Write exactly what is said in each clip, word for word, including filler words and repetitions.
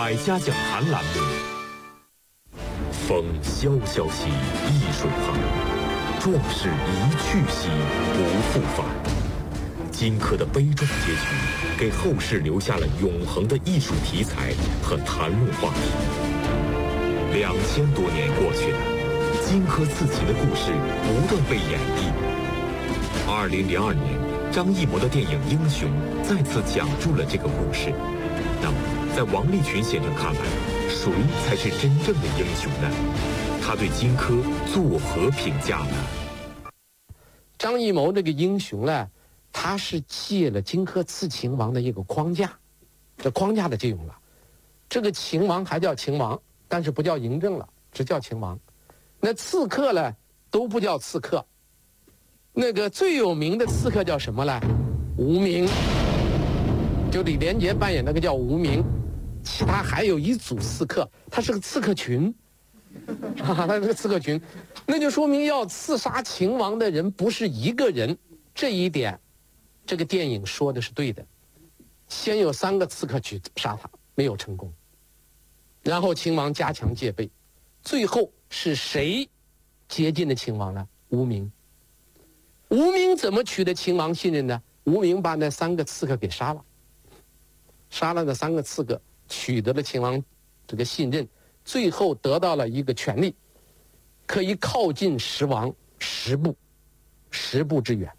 百家讲坛栏目，风萧萧兮易水寒，壮士一去兮不复返。荆轲的悲壮结局，给后世留下了永恒的艺术题材和谈论话题。两千多年过去了，荆轲刺秦的故事不断被演绎。二零零二年，张艺谋的电影《英雄》再次讲述了这个故事。那么，在王立群先生看来，谁才是真正的英雄呢？他对荆轲作何评价呢？ 张艺谋这个英雄呢，他是借了荆轲刺秦王的一个框架，这框架的借用了。这个秦王还叫秦王，但是不叫嬴政了，只叫秦王。那刺客呢，都不叫刺客。那个最有名的刺客叫什么呢？无名。就李连杰扮演那个叫无名，其他还有一组刺客，他是个刺客群，啊，他是个刺客群，那就说明要刺杀秦王的人不是一个人，这一点，这个电影说的是对的。先有三个刺客去杀他，没有成功，然后秦王加强戒备，最后是谁接近了秦王呢？无名。无名怎么取得秦王信任呢？无名把那三个刺客给杀了。杀了那三个刺客，取得了秦王这个信任，最后得到了一个权利，可以靠近十王十步，十步之远。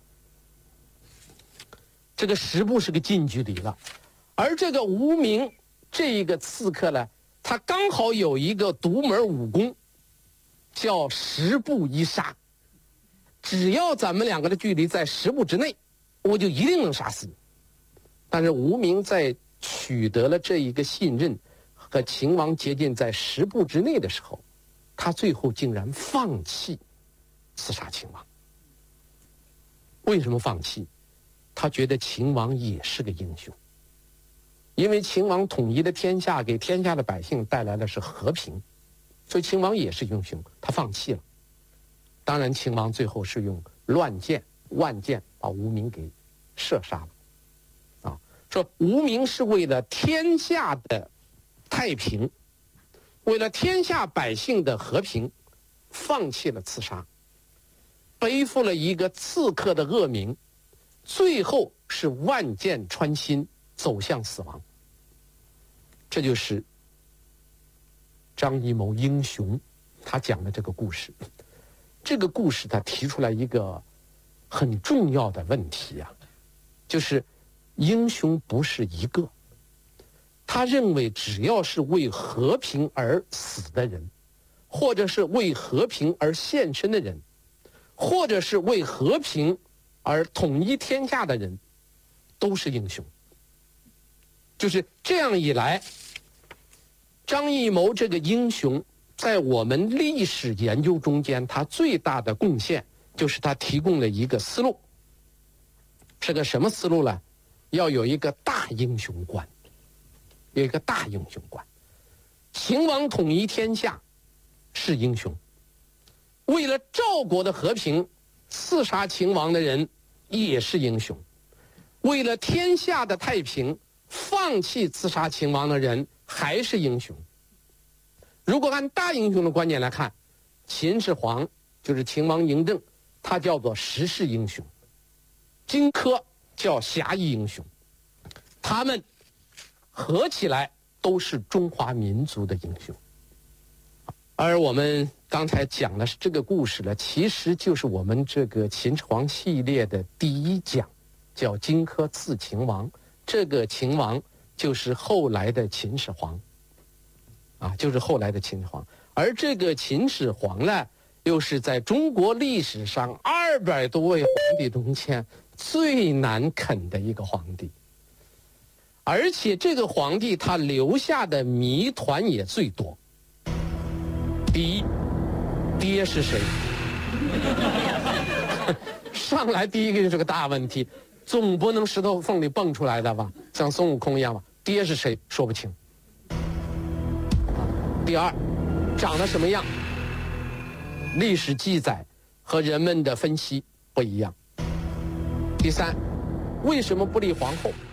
这个十步是个近距离了，而这个无名这一个刺客呢，他刚好有一个独门武功，叫十步一杀。只要咱们两个的距离在十步之内，我就一定能杀死你。但是无名在取得了这一个信任，和秦王接近在十步之内的时候，他最后竟然放弃刺杀秦王。为什么放弃？他觉得秦王也是个英雄，因为秦王统一了天下，给天下的百姓带来的是和平，所以秦王也是英雄，他放弃了。当然，秦王最后是用乱箭、万箭把无名给射杀了。说无名是为了天下的太平，为了天下百姓的和平，放弃了刺杀，背负了一个刺客的恶名，最后是万箭穿心，走向死亡。这就是张艺谋英雄他讲的这个故事。这个故事他提出来一个很重要的问题啊，就是英雄不是一个，他认为只要是为和平而死的人，或者是为和平而献身的人，或者是为和平而统一天下的人，都是英雄。就是这样一来，张艺谋这个英雄在我们历史研究中间，他最大的贡献就是他提供了一个思路。是个什么思路呢？要有一个大英雄观，有一个大英雄观。秦王统一天下是英雄，为了赵国的和平，刺杀秦王的人也是英雄，为了天下的太平，放弃刺杀秦王的人还是英雄。如果按大英雄的观点来看，秦始皇就是秦王嬴政，他叫做时势英雄，荆轲叫侠义英雄，他们合起来都是中华民族的英雄。而我们刚才讲的是这个故事呢，其实就是我们这个秦始皇系列的第一讲，叫荆轲刺秦王。这个秦王就是后来的秦始皇，啊，就是后来的秦始皇。而这个秦始皇呢，又是在中国历史上二百多位皇帝中间最难啃的一个皇帝，而且这个皇帝他留下的谜团也最多。第一，爹是谁？上来第一个就是个大问题，总不能石头缝里蹦出来的吧，像孙悟空一样吧？爹是谁？说不清。第二，长得什么样？历史记载和人们的分析不一样。第三，为什么不立皇后？